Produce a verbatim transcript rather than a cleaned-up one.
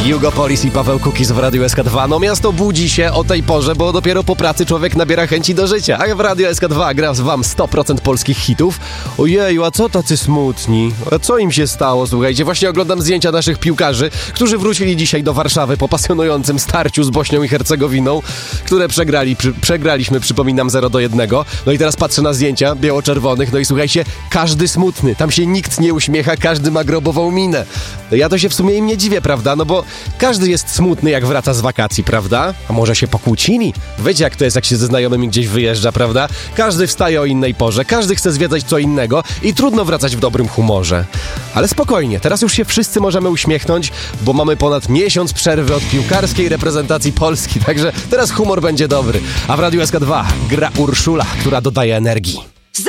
Jugopolis i Paweł Kukiz w Radiu S K dwa. No miasto budzi się o tej porze, bo dopiero po pracy człowiek nabiera chęci do życia. A w Radiu S K dwa gra wam sto procent polskich hitów. Ojeju, a co tacy smutni? A co im się stało? Słuchajcie, właśnie oglądam zdjęcia naszych piłkarzy, którzy wrócili dzisiaj do Warszawy po pasjonującym starciu z Bośnią i Hercegowiną, które przegrali, przy, przegraliśmy, przypominam, zero do jednego. No i teraz patrzę na zdjęcia biało-czerwonych, no i słuchajcie, każdy smutny, tam się nikt nie uśmiecha, każdy ma grobową minę. No ja to się w sumie im nie dziwię, prawda? No bo każdy jest smutny, jak wraca z wakacji, prawda? A może się pokłócili? Wiecie, jak to jest, jak się ze znajomymi gdzieś wyjeżdża, prawda? Każdy wstaje o innej porze, każdy chce zwiedzać co innego i trudno wracać w dobrym humorze. Ale spokojnie, teraz już się wszyscy możemy uśmiechnąć, bo mamy ponad miesiąc przerwy od piłkarskiej reprezentacji Polski, także teraz humor będzie dobry. A w Radiu S K dwa gra Urszula, która dodaje energii.